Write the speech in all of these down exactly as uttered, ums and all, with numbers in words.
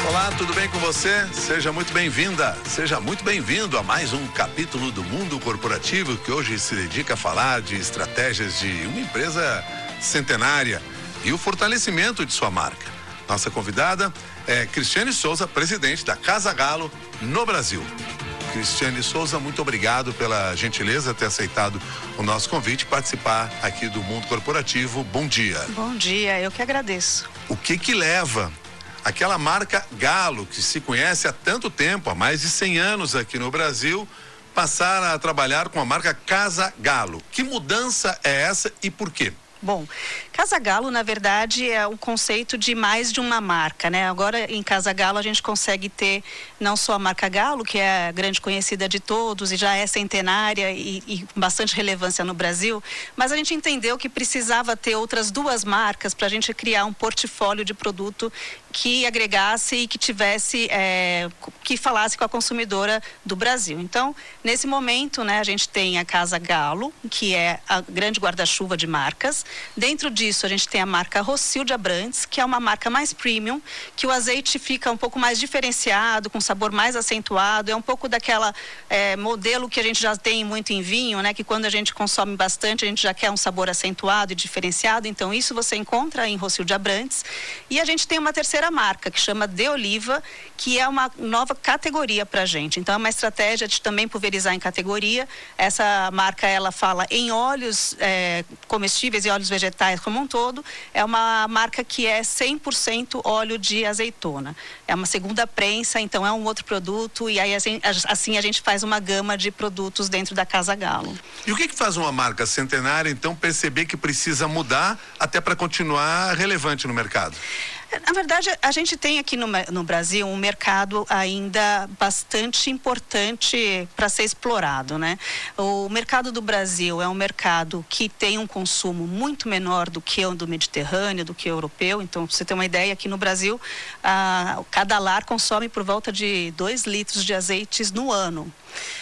Olá, tudo bem com você? Seja muito bem-vinda, seja muito bem-vindo a mais um capítulo do Mundo Corporativo, que hoje se dedica a falar de estratégias de uma empresa centenária e o fortalecimento de sua marca. Nossa convidada é Cristiane Souza, presidente da Casa Galo no Brasil. Cristiane Souza, muito obrigado pela gentileza de ter aceitado o nosso convite e participar aqui do Mundo Corporativo. Bom dia. Bom dia, eu que agradeço. O que que leva aquela marca Galo, que se conhece há tanto tempo, há mais de cem anos aqui no Brasil, passar a trabalhar com a marca Casa Galo? Que mudança é essa e por quê? Bom, Casa Galo, na verdade, é um conceito de mais de uma marca, né? Agora, em Casa Galo, a gente consegue ter não só a marca Galo, que é a grande conhecida de todos e já é centenária e, e com bastante relevância no Brasil, mas a gente entendeu que precisava ter outras duas marcas para a gente criar um portfólio de produto que agregasse e que tivesse, é, que falasse com a consumidora do Brasil. Então, nesse momento, né, a gente tem a Casa Galo, que é a grande guarda-chuva de marcas. Dentro disso, a gente tem a marca Rossil Abrantes, que é uma marca mais premium, que o azeite fica um pouco mais diferenciado, com sabor mais acentuado. É um pouco daquela é, modelo que a gente já tem muito em vinho, né, que quando a gente consome bastante, a gente já quer um sabor acentuado e diferenciado. Então, isso você encontra em Rossil Abrantes. E a gente tem uma terceira marca, que chama De Oliva, que é uma nova categoria para a gente. Então, é uma estratégia de também pulverizar em categoria. Essa marca, ela fala em óleos é, comestíveis e óleos vegetais como um todo. É uma marca que é cem por cento óleo de azeitona. É uma segunda prensa, então é um outro produto, e aí assim, assim a gente faz uma gama de produtos dentro da Casa Galo. E o que que faz uma marca centenária, então, perceber que precisa mudar até para continuar relevante no mercado? Na verdade, a gente tem aqui no, no Brasil um mercado ainda bastante importante para ser explorado, né? O mercado do Brasil é um mercado que tem um consumo muito menor do que o do Mediterrâneo, do que o europeu. Então, pra você ter uma ideia, aqui no Brasil, ah, cada lar consome por volta de dois litros de azeites no ano.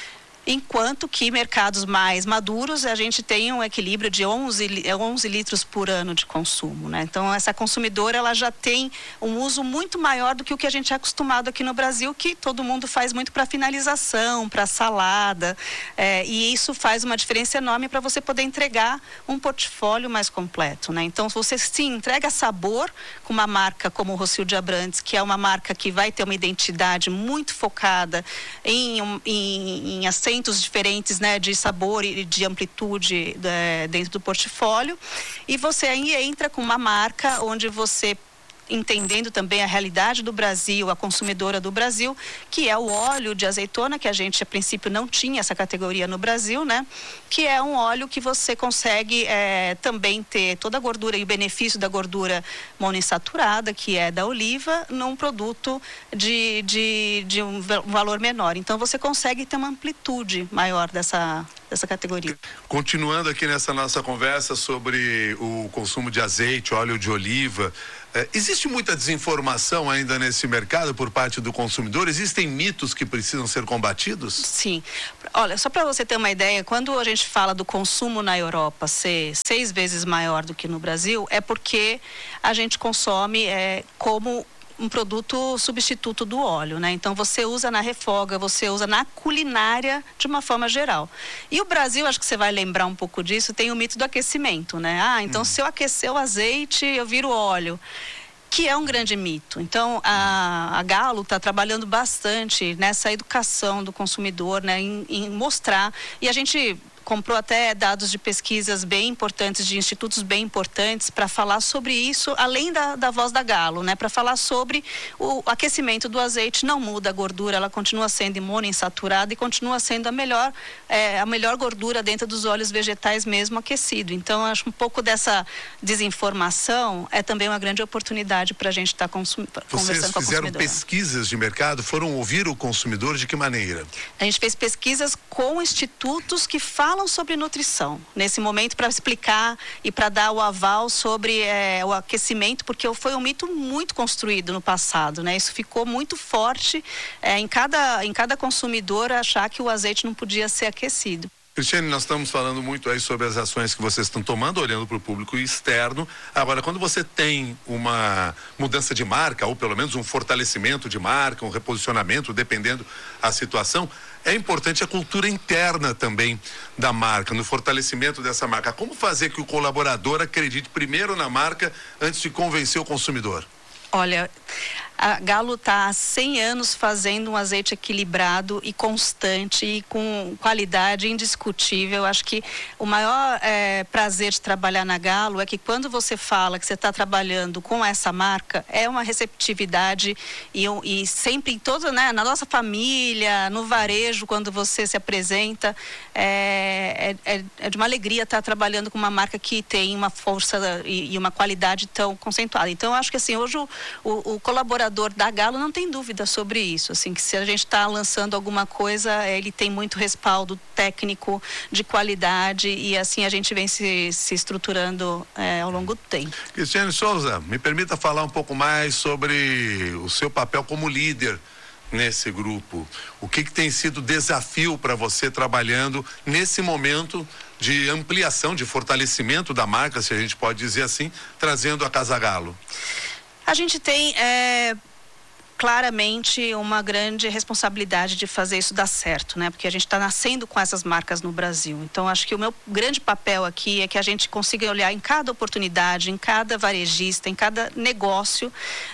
Enquanto que mercados mais maduros, a gente tem um equilíbrio de onze litros por ano de consumo, né? Então, essa consumidora, ela já tem um uso muito maior do que o que a gente é acostumado aqui no Brasil, que todo mundo faz muito para finalização, para salada, é, e isso faz uma diferença enorme para você poder entregar um portfólio mais completo, né? Então, você sim entrega sabor com uma marca como o Rossil Abrantes, que é uma marca que vai ter uma identidade muito focada em, em, em acentos diferentes, né, de sabor e de amplitude é, dentro do portfólio, e você aí entra com uma marca onde você, entendendo também a realidade do Brasil, a consumidora do Brasil, que é o óleo de azeitona, que a gente a princípio não tinha essa categoria no Brasil, né? Que é um óleo que você consegue é, também ter toda a gordura e o benefício da gordura monoinsaturada, que é da oliva, num produto de, de, de um valor menor. Então, você consegue ter uma amplitude maior dessa dessa categoria. Continuando aqui nessa nossa conversa sobre o consumo de azeite, óleo de oliva, eh, existe muita desinformação ainda nesse mercado por parte do consumidor? Existem mitos que precisam ser combatidos? Sim. Olha, só para você ter uma ideia, quando a gente fala do consumo na Europa ser seis vezes maior do que no Brasil, é porque a gente consome é, como um produto substituto do óleo, né? Então, você usa na refoga, você usa na culinária de uma forma geral. E o Brasil, acho que você vai lembrar um pouco disso, tem o mito do aquecimento, né? Ah, então hum. se eu aquecer o azeite, eu viro óleo. Que é um grande mito. Então, a, a Galo está trabalhando bastante nessa educação do consumidor, né? Em, em mostrar, e a gente comprou até dados de pesquisas bem importantes, de institutos bem importantes, para falar sobre isso, além da, da voz da Galo, né? Para falar sobre o aquecimento do azeite. Não muda a gordura, ela continua sendo monoinsaturada e continua sendo a melhor, é, a melhor gordura dentro dos óleos vegetais mesmo aquecido. Então, acho um pouco dessa desinformação é também uma grande oportunidade para a gente estar tá conversando com a consumidora. Vocês fizeram pesquisas de mercado, foram ouvir o consumidor de que maneira? A gente fez pesquisas com institutos que falam sobre nutrição, nesse momento, para explicar e para dar o aval sobre é, o aquecimento, porque foi um mito muito construído no passado, né? Isso ficou muito forte é, em cada, em cada consumidor achar que o azeite não podia ser aquecido. Cristiane, nós estamos falando muito aí sobre as ações que vocês estão tomando, olhando para o público externo. Agora, quando você tem uma mudança de marca, ou pelo menos um fortalecimento de marca, um reposicionamento, dependendo da situação, é importante a cultura interna também da marca, no fortalecimento dessa marca. Como fazer que o colaborador acredite primeiro na marca antes de convencer o consumidor? Olha, a Galo está há cem anos fazendo um azeite equilibrado e constante e com qualidade indiscutível. Acho que o maior é, prazer de trabalhar na Galo é que quando você fala que você está trabalhando com essa marca, é uma receptividade e, e sempre em toda, né, na nossa família, no varejo, quando você se apresenta, é, é, é de uma alegria estar trabalhando com uma marca que tem uma força e, e uma qualidade tão conceituada. Então, acho que assim, hoje o, o, o colaborador da Galo não tem dúvida sobre isso, assim, que se a gente está lançando alguma coisa, ele tem muito respaldo técnico, de qualidade, e assim a gente vem se, se estruturando é, ao longo do tempo. Cristiane Souza, me permita falar um pouco mais sobre o seu papel como líder nesse grupo. O que, que tem sido desafio para você trabalhando nesse momento de ampliação, de fortalecimento da marca, se a gente pode dizer assim, trazendo a Casa Galo? A gente tem é, claramente uma grande responsabilidade de fazer isso dar certo, né? Porque a gente está nascendo com essas marcas no Brasil. Então, acho que o meu grande papel aqui é que a gente consiga olhar em cada oportunidade, em cada varejista, em cada negócio,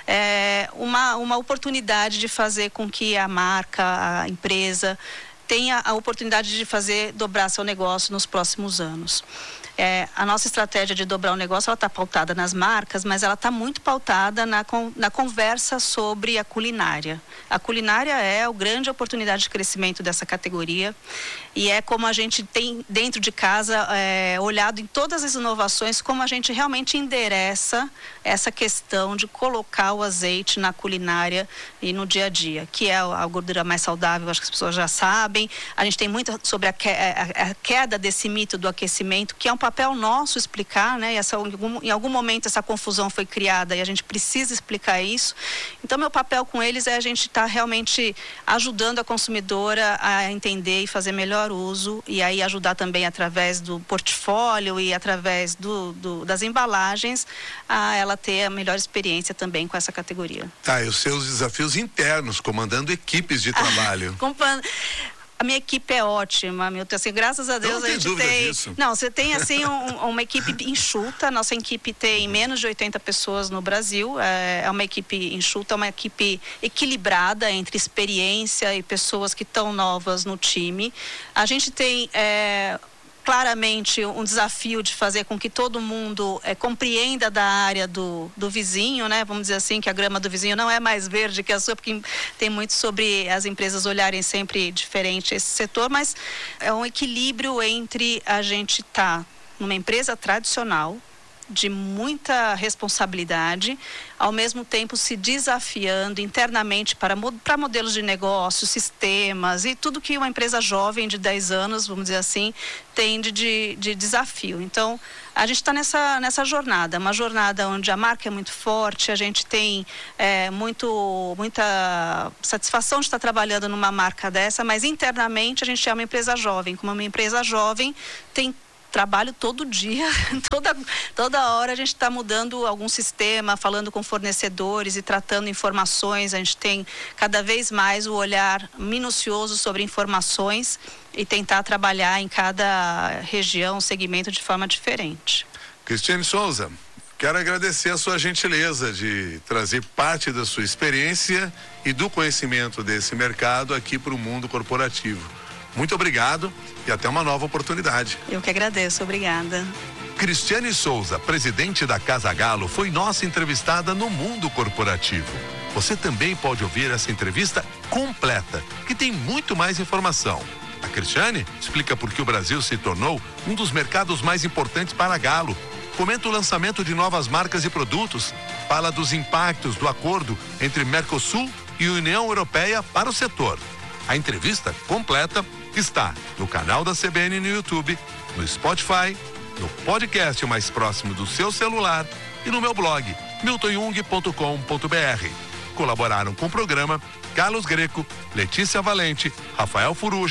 é, uma, uma oportunidade de fazer com que a marca, a empresa, tenha a oportunidade de fazer dobrar seu negócio nos próximos anos. É, a nossa estratégia de dobrar o negócio, ela está pautada nas marcas, mas ela está muito pautada na, na conversa sobre a culinária. A culinária é a grande oportunidade de crescimento dessa categoria e é como a gente tem dentro de casa é, olhado em todas as inovações, como a gente realmente endereça essa questão de colocar o azeite na culinária e no dia a dia, que é a gordura mais saudável, acho que as pessoas já sabem. A gente tem muito sobre a, que, a, a queda desse mito do aquecimento, que é um papel nosso explicar, né? E essa, em, algum, em algum momento essa confusão foi criada e a gente precisa explicar isso. Então, meu papel com eles é a gente estar tá realmente ajudando a consumidora a entender e fazer melhor uso, e aí ajudar também através do portfólio e através do, do, das embalagens a ela ter a melhor experiência também com essa categoria. Tá, e os seus desafios internos, comandando equipes de trabalho. Ah, a minha equipe é ótima, meu Deus, assim, graças a Deus não a gente tem tem... Disso. Não, você tem assim um, uma equipe enxuta, nossa equipe tem menos de oitenta pessoas no Brasil, é uma equipe enxuta, uma equipe equilibrada entre experiência e pessoas que estão novas no time. A gente tem... É, claramente um desafio de fazer com que todo mundo é, compreenda da área do, do vizinho, né? Vamos dizer assim, que a grama do vizinho não é mais verde que a sua, porque tem muito sobre as empresas olharem sempre diferente esse setor, mas é um equilíbrio entre a gente estar numa empresa tradicional, de muita responsabilidade, ao mesmo tempo se desafiando internamente para, para modelos de negócio, sistemas e tudo que uma empresa jovem de dez anos, vamos dizer assim, tem de, de, de desafio. Então, a gente está nessa, nessa jornada, uma jornada onde a marca é muito forte, a gente tem é, muito, muita satisfação de estar trabalhando numa marca dessa, mas internamente a gente é uma empresa jovem. Como uma empresa jovem, tem trabalho todo dia, toda, toda hora a gente está mudando algum sistema, falando com fornecedores e tratando informações. A gente tem cada vez mais o olhar minucioso sobre informações e tentar trabalhar em cada região, segmento de forma diferente. Cristiane Souza, quero agradecer a sua gentileza de trazer parte da sua experiência e do conhecimento desse mercado aqui para o mundo corporativo. Muito obrigado e até uma nova oportunidade. Eu que agradeço, obrigada. Cristiane Souza, presidente da Casa Galo, foi nossa entrevistada no Mundo Corporativo. Você também pode ouvir essa entrevista completa, que tem muito mais informação. A Cristiane explica por que o Brasil se tornou um dos mercados mais importantes para a Galo. Comenta o lançamento de novas marcas e produtos. Fala dos impactos do acordo entre Mercosul e União Europeia para o setor. A entrevista completa está no canal da C B N no YouTube, no Spotify, no podcast mais próximo do seu celular e no meu blog, milton jung ponto com ponto b r. Colaboraram com o programa Carlos Greco, Letícia Valente, Rafael Furugem,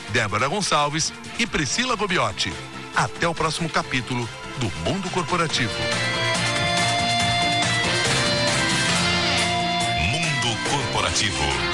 Débora Gonçalves e Priscila Gobiotti. Até o próximo capítulo do Mundo Corporativo. Mundo Corporativo.